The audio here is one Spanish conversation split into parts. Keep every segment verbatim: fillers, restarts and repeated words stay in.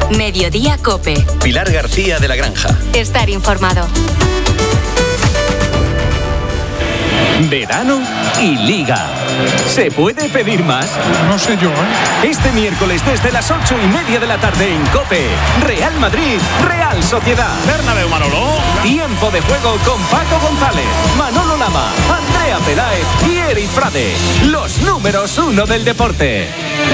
Mediodía COPE. Pilar García de la Granja. Estar informado. Verano y Liga. ¿Se puede pedir más? No sé yo, ¿eh? Este miércoles desde las ocho y media de la tarde en COPE. Real Madrid, Real Sociedad. Bernabéu, Manolo. Tiempo de juego con Paco González, Manolo Lama, Andrea Peláez y Eric Frade. Los números uno del deporte.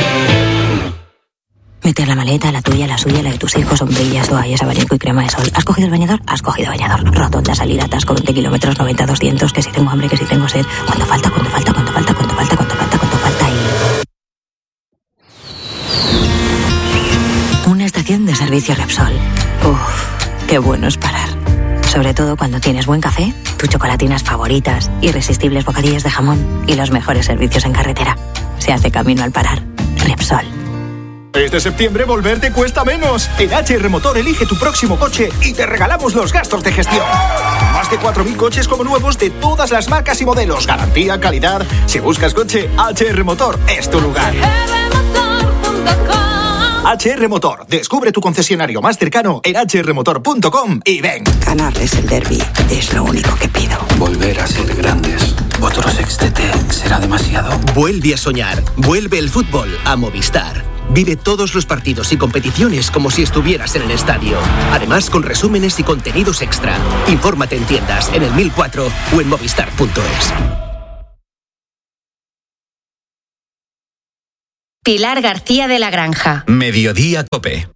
Meter la maleta, la tuya, la suya, la de tus hijos, sombrillas, toallas, abanico y crema de sol. ¿Has cogido el bañador? Has cogido bañador. Rotonda, salida, atasco, veinte kilómetros, noventa, doscientos, que si tengo hambre, que si tengo sed. ¿Cuánto falta? ¿Cuánto falta? ¿Cuánto falta? ¿Cuánto falta? ¿Cuánto falta? ¿Cuánto falta? Y... una estación de servicio Repsol. Uf, qué bueno es parar. Sobre todo cuando tienes buen café, tus chocolatinas favoritas, irresistibles bocadillas de jamón y los mejores servicios en carretera. Se hace camino al parar. Repsol. Este septiembre volver te cuesta menos. En H R Motor elige tu próximo coche y te regalamos los gastos de gestión. Más de cuatro mil coches como nuevos de todas las marcas y modelos. Garantía, calidad. Si buscas coche, H R Motor es tu lugar. H R Motor. Descubre tu concesionario más cercano en h r motor punto com y ven. Ganarles el derbi es lo único que pido. Volver a ser grandes. Otro sextete será demasiado. Vuelve a soñar. Vuelve el fútbol a Movistar. Vive todos los partidos y competiciones como si estuvieras en el estadio. Además, con resúmenes y contenidos extra. Infórmate en tiendas, en el mil cuatro o en movistar punto es. Pilar García de la Granja. Mediodía COPE.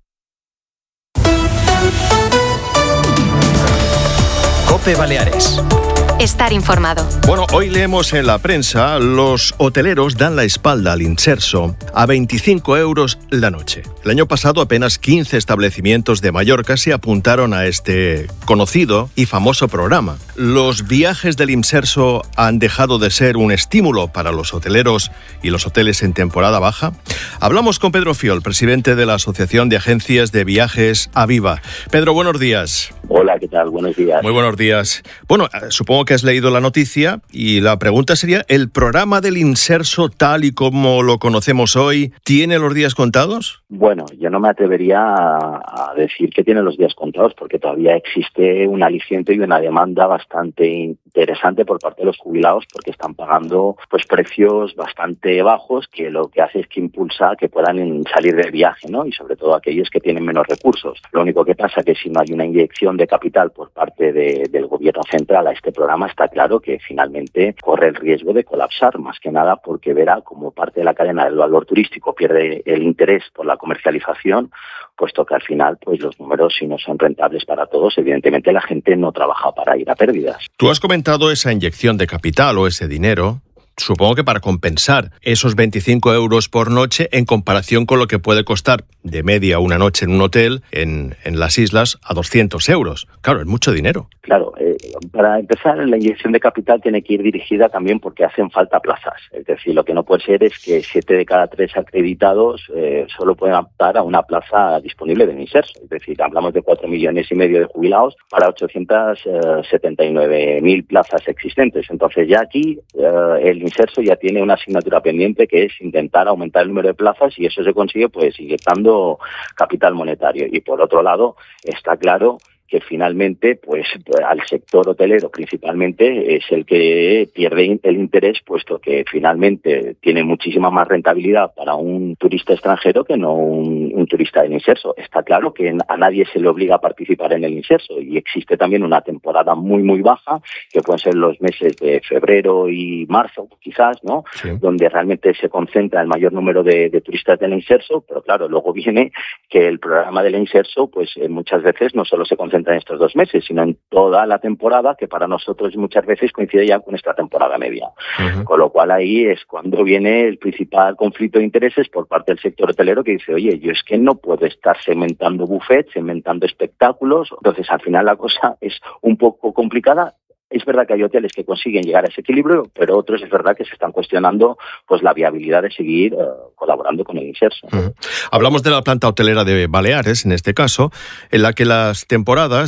COPE Baleares. Estar informado. Bueno, hoy leemos en la prensa, los hoteleros dan la espalda al inserso a veinticinco euros la noche. El año pasado apenas quince establecimientos de Mallorca se apuntaron a este conocido y famoso programa. ¿Los viajes del inserso han dejado de ser un estímulo para los hoteleros y los hoteles en temporada baja? Hablamos con Pedro Fiol, presidente de la Asociación de Agencias de Viajes Aviva. Pedro, buenos días. Hola, ¿qué tal? Buenos días. Muy buenos días. Bueno, supongo que has leído la noticia y la pregunta sería, ¿el programa del inserso tal y como lo conocemos hoy tiene los días contados? Bueno, yo no me atrevería a, a decir que tiene los días contados porque todavía existe un aliciente y una demanda bastante interesante por parte de los jubilados porque están pagando pues precios bastante bajos que lo que hace es que impulsa que puedan salir del viaje, ¿no? Y sobre todo aquellos que tienen menos recursos. Lo único que pasa es que si no hay una inyección de capital por parte de, del gobierno central a este programa, está claro que finalmente corre el riesgo de colapsar, más que nada porque verá como parte de la cadena del valor turístico pierde el interés por la comercialización, puesto que al final pues los números, si no son rentables para todos, evidentemente la gente no trabaja para ir a pérdidas. Tú has comentado esa inyección de capital o ese dinero, supongo que para compensar esos veinticinco euros por noche en comparación con lo que puede costar de media una noche en un hotel en, en las islas a doscientos euros. Claro, es mucho dinero. Claro, eh, para empezar, la inyección de capital tiene que ir dirigida también porque hacen falta plazas. Es decir, lo que no puede ser es que siete de cada tres acreditados eh, solo pueden optar a una plaza disponible del inserso. Es decir, hablamos de cuatro millones y medio de jubilados para ochocientas setenta y nueve mil plazas existentes. Entonces ya aquí eh, el inserso ya tiene una asignatura pendiente que es intentar aumentar el número de plazas y eso se consigue pues inyectando capital monetario. Y por otro lado, está claro que finalmente pues al sector hotelero principalmente es el que pierde el interés, puesto que finalmente tiene muchísima más rentabilidad para un turista extranjero que no un, un turista del inserso. Está claro que a nadie se le obliga a participar en el inserso y existe también una temporada muy muy baja, que pueden ser los meses de febrero y marzo quizás, ¿no? Sí. Donde realmente se concentra el mayor número de, de turistas del inserso, pero claro, luego viene que el programa del inserso pues eh, muchas veces no solo se concentra en estos dos meses, sino en toda la temporada, que para nosotros muchas veces coincide ya con esta temporada media. Uh-huh. Con lo cual ahí es cuando viene el principal conflicto de intereses por parte del sector hotelero, que dice, oye, yo es que no puedo estar segmentando buffets, segmentando espectáculos. Entonces al final la cosa es un poco complicada. Es verdad que hay hoteles que consiguen llegar a ese equilibrio, pero otros es verdad que se están cuestionando pues la viabilidad de seguir uh, colaborando con el inserso. Uh-huh. Hablamos de la planta hotelera de Baleares, en este caso, en la que las temporadas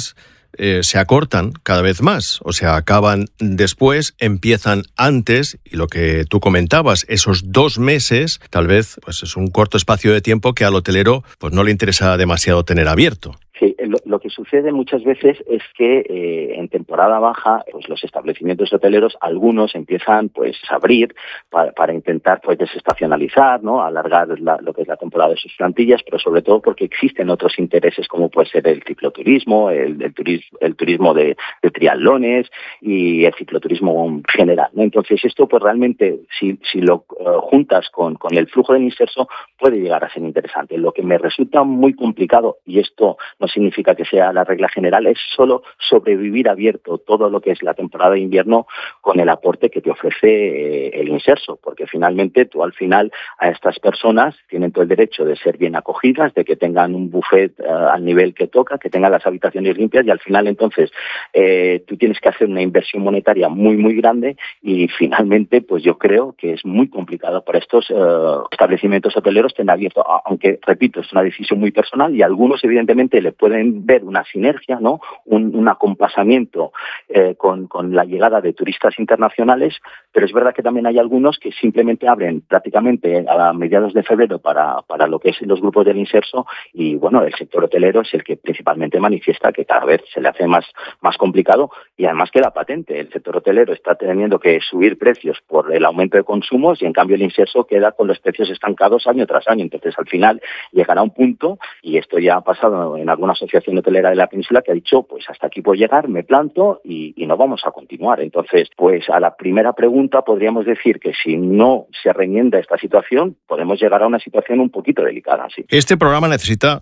eh, se acortan cada vez más, o sea, acaban después, empiezan antes, y lo que tú comentabas, esos dos meses, tal vez pues es un corto espacio de tiempo que al hotelero pues no le interesa demasiado tener abierto. Sí, lo, lo que sucede muchas veces es que eh, en temporada baja pues los establecimientos hoteleros, algunos empiezan pues a abrir para, para intentar pues desestacionalizar, ¿no? Alargar la, lo que es la temporada de sus plantillas, pero sobre todo porque existen otros intereses como puede ser el cicloturismo, el, el, turismo, el turismo de, de triatlones y el cicloturismo en general, ¿no? Entonces esto pues realmente si, si lo uh, juntas con, con el flujo del inserso puede llegar a ser interesante. Lo que me resulta muy complicado, y esto no significa que sea la regla general, es solo sobrevivir abierto todo lo que es la temporada de invierno con el aporte que te ofrece eh, el inserso, porque finalmente tú al final a estas personas tienen todo el derecho de ser bien acogidas, de que tengan un buffet uh, al nivel que toca, que tengan las habitaciones limpias, y al final entonces eh, tú tienes que hacer una inversión monetaria muy muy grande, y finalmente pues yo creo que es muy complicado para estos uh, establecimientos hoteleros tener abierto, aunque repito, es una decisión muy personal y algunos evidentemente le pueden ver una sinergia, ¿no? Un, un acompasamiento eh, con, con la llegada de turistas internacionales, pero es verdad que también hay algunos que simplemente abren prácticamente a mediados de febrero para, para lo que es los grupos del inserso, y bueno, el sector hotelero es el que principalmente manifiesta que cada vez se le hace más, más complicado, y además queda patente, el sector hotelero está teniendo que subir precios por el aumento de consumos y en cambio el inserso queda con los precios estancados año tras año. Entonces al final llegará un punto, y esto ya ha pasado en alguna asociación hotelera de la península, que ha dicho pues hasta aquí puedo llegar, me planto y, y no vamos a continuar. Entonces pues a la primera pregunta podríamos decir que si no se reenmienda esta situación podemos llegar a una situación un poquito delicada. ¿Sí? Este programa necesita